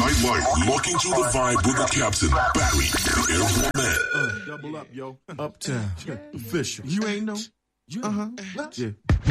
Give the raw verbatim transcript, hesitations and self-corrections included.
Nightlife, looking through the vibe with the captain, Barry, the airborne man. Uh, double up, yo. Uptown. Official. You ain't know? Uh-huh. Yeah.